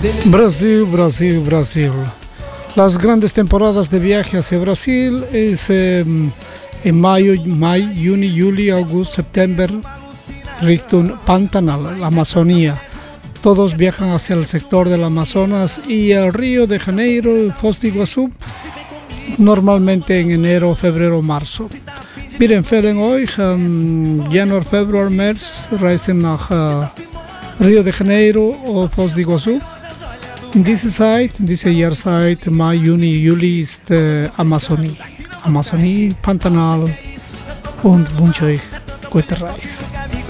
Brasil, Brasil, Brasil. Las grandes temporadas de viaje hacia Brasil es en mayo, junio, julio, agosto, septiembre, Richtung Pantanal, la Amazonía. Todos viajan hacia el sector del Amazonas y el Río de Janeiro, Foz de Iguazú, normalmente en enero, febrero, marzo. Wir empfehlen euch Januar, Februar, März reisen nach Rio de Janeiro oder Foz de Iguazú. In dieser Jahreszeit, Mai, Juni, Juli ist Amazonie, Pantanal und wünsche euch gute Reise.